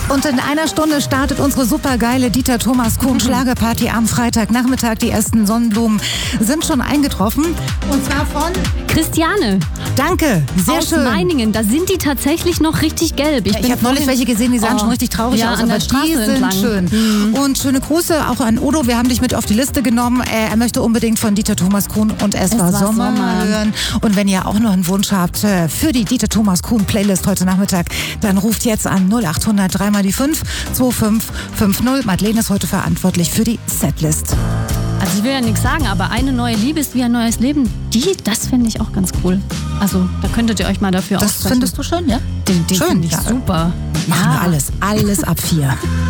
Und in einer Stunde startet unsere supergeile Dieter Thomas Kuhn Schlagerparty am Freitagnachmittag. Die ersten Sonnenblumen sind schon eingetroffen. Und zwar von Christiane. Danke, sehr aus schön. Meiningen. Da sind die tatsächlich noch richtig gelb. Ich habe neulich welche gesehen, die sahen schon richtig traurig aus, an aber der Straße die sind entlang. schön. Und schöne Grüße auch an Udo. Wir haben dich mit auf die Liste genommen. Er möchte unbedingt von Dieter Thomas Kuhn und Es war Sommer hören. Und wenn ihr auch noch einen Wunsch habt für die Dieter Thomas Kuhn Playlist heute Nachmittag, dann ruft jetzt an 0800 3 mal die 5 2550. Madeleine ist heute verantwortlich für die Setlist. Also ich will ja nichts sagen, aber eine neue Liebe ist wie ein neues Leben. Das finde ich auch ganz cool. Also da könntet ihr euch mal dafür Das aussprechen. findest du schön, ja? Den schön, finde ich ja. super. Machen wir alles ab 4.